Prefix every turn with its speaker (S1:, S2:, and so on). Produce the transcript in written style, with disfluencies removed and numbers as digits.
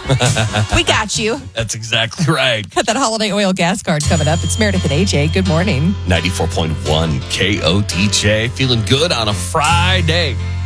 S1: We got you.
S2: That's exactly right.
S1: Got that holiday oil gas card coming up. It's Meredith and AJ. Good morning.
S2: 94.1 KOTJ. Feeling good on a Friday.